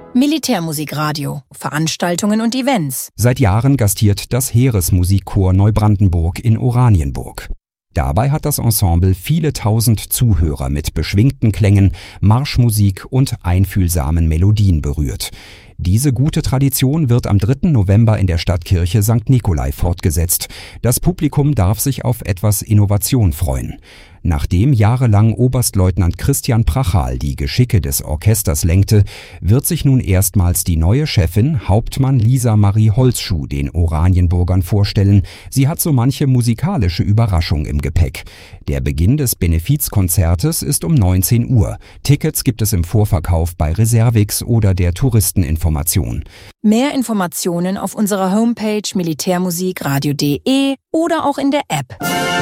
Militärmusikradio, Veranstaltungen und Events. Seit Jahren gastiert das Heeresmusikchor Neubrandenburg in Oranienburg. Dabei hat das Ensemble viele tausend Zuhörer mit beschwingten Klängen, Marschmusik und einfühlsamen Melodien berührt. Diese gute Tradition wird am 3. November in der Stadtkirche St. Nikolai fortgesetzt. Das Publikum darf sich auf etwas Innovation freuen. Nachdem jahrelang Oberstleutnant Christian Prachal die Geschicke des Orchesters lenkte, wird sich nun erstmals die neue Chefin, Hauptmann Lisa Marie Holzschuh, den Oranienburgern vorstellen. Sie hat so manche musikalische Überraschung im Gepäck. Der Beginn des Benefizkonzertes ist um 19 Uhr. Tickets gibt es im Vorverkauf bei Reservix oder der Touristeninformation. Mehr Informationen auf unserer Homepage militärmusikradio.de oder auch in der App.